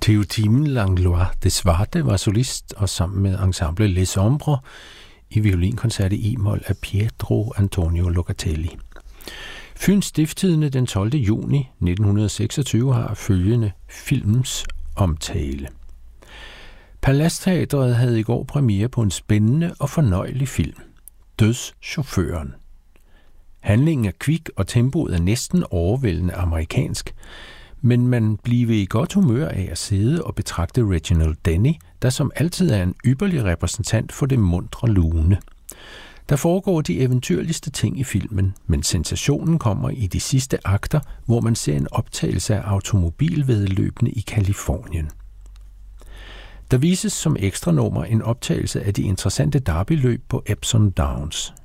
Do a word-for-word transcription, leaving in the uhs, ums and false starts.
Théotime Langlois de Svarte var solist og sammen med ensemble Les Ombres i violinkoncert i e-mol af Pietro Antonio Locatelli. Fyns Stiftstidende den tolvte juni nitten seksogtyve har følgende films omtale. Palastteatret havde i går premiere på en spændende og fornøjelig film, Dødschaufføren. Handlingen er kvik, og tempoet er næsten overvældende amerikansk, men man bliver i godt humør af at sidde og betragte Reginald Denny, der som altid er en ypperlig repræsentant for det muntre lune. Der foregår de eventyrligste ting i filmen, men sensationen kommer i de sidste akter, hvor man ser en optagelse af automobilvæddeløbene i Californien. Der vises som ekstra nummer en optagelse af de interessante derby-løb på Epsom Downs.